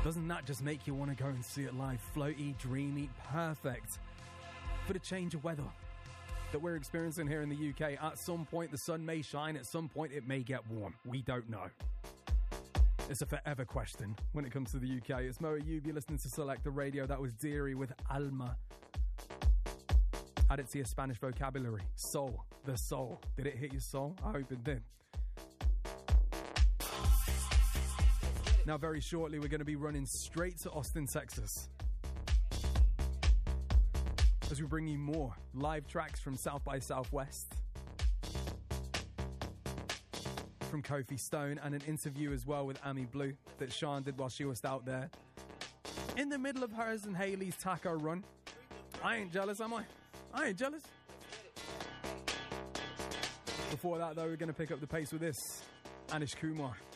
Doesn't that just make you want to go and see it live? Floaty, dreamy, perfect for the change of weather that we're experiencing here in the UK. At some point, the sun may shine. At some point, it may get warm. We don't know. It's a forever question when it comes to the UK. It's Mo Ayub. You're listening to Selector Radio. That was Deary with Alma. Add it to your Spanish vocabulary. Soul. The soul. Did it hit your soul? I hope it did. Now, very shortly, we're going to be running straight to Austin, Texas, as we bring you more live tracks from South by Southwest, from Kofi Stone, and an interview as well with Amy Blue that Sean did while she was out there in the middle of hers and Haley's taco run. I ain't jealous, am I? I ain't jealous. Before that, though, we're going to pick up the pace with this. Anish Kumar.